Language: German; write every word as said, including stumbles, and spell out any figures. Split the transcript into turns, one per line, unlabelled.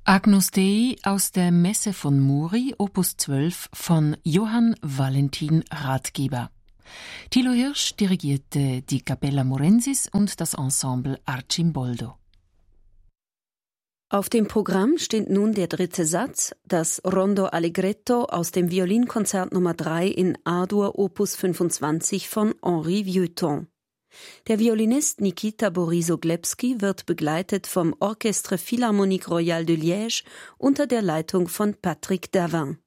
Agnus Dei aus der Messe von Muri, Opus zwölf von Johann Valentin Rathgeber. Thilo Hirsch dirigierte die Capella Morensis und das Ensemble Arcimboldo.
Auf dem Programm steht nun der dritte Satz, das Rondo Allegretto aus dem Violinkonzert Nummer drei in A-Dur Opus fünfundzwanzig von Henri Vieuxtemps. Der Violinist Nikita Borisoglepski wird begleitet vom Orchestre Philharmonique Royale de Liège unter der Leitung von Patrick Davin.